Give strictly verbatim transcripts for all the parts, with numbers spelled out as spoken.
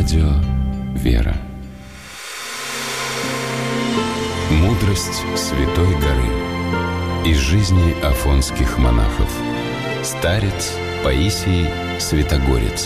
Радио «Вера». Мудрость Святой горы. Из жизни афонских монахов. Старец Паисий Святогорец.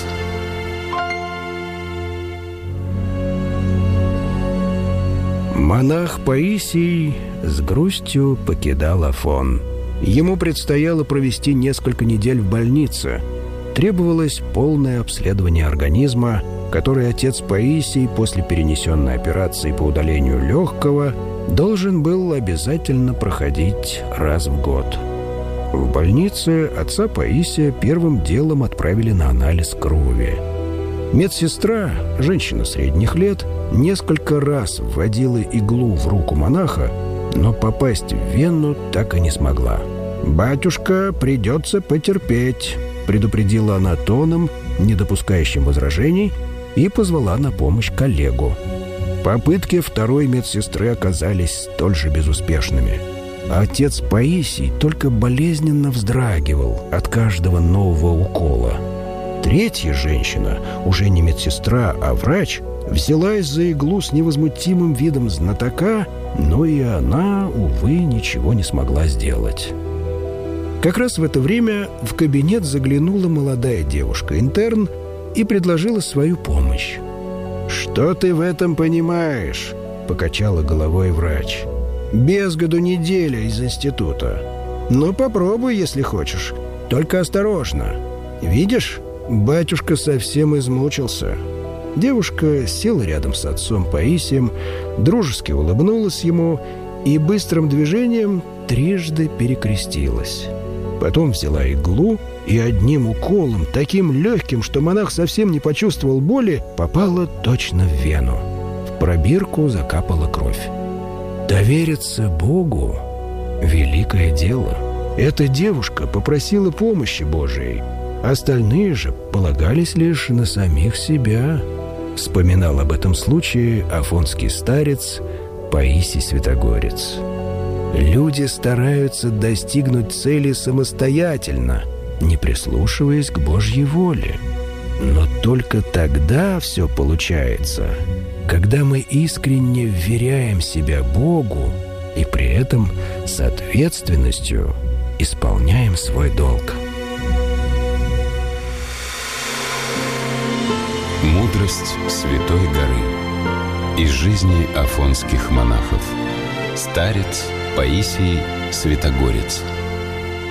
Монах Паисий с грустью покидал Афон. Ему предстояло провести несколько недель в больнице. Требовалось полное обследование организма, которое отец Паисий после перенесенной операции по удалению легкого должен был обязательно проходить раз в год. В больнице отца Паисия первым делом отправили на анализ крови. Медсестра, женщина средних лет, несколько раз вводила иглу в руку монаха, но попасть в вену так и не смогла. «Батюшка, придется потерпеть», — предупредила она тоном, не допускающим возражений, и позвала на помощь коллегу. Попытки второй медсестры оказались столь же безуспешными. А отец Паисий только болезненно вздрагивал от каждого нового укола. Третья женщина, уже не медсестра, а врач, взялась за иглу с невозмутимым видом знатока, но и она, увы, ничего не смогла сделать. Как раз в это время в кабинет заглянула молодая девушка-интерн и предложила свою помощь. «Что ты в этом понимаешь?» — покачала головой врач. «Без году неделя из института. Ну, попробуй, если хочешь. Только осторожно. Видишь, батюшка совсем измучился». Девушка села рядом с отцом Паисием, дружески улыбнулась ему и быстрым движением трижды перекрестилась. Потом взяла иглу и одним уколом, таким легким, что монах совсем не почувствовал боли, попала точно в вену. В пробирку закапала кровь. Довериться Богу — великое дело. Эта девушка попросила помощи Божией. Остальные же полагались лишь на самих себя. Вспоминал об этом случае афонский старец Паисий Святогорец. Люди стараются достигнуть цели самостоятельно, не прислушиваясь к Божьей воле. Но только тогда все получается, когда мы искренне вверяем себя Богу и при этом с ответственностью исполняем свой долг. Мудрость Святой горы. Из жизни афонских монахов. Старец Паисий Святогорец.